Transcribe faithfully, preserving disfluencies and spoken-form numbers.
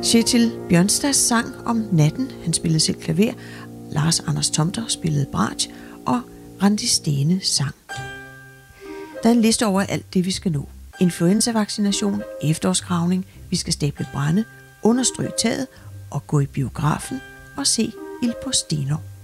Kjetil Bjørnstad sang om natten. Han spillede selv klaver. Lars Anders Tomter spillede bratsch, og Randi Stene sang. Der er en liste over alt det, vi skal nå. Influenza-vaccination, efterårsgravning, vi skal stable brænde, understryge taget og gå i biografen og se Ild på Stenår.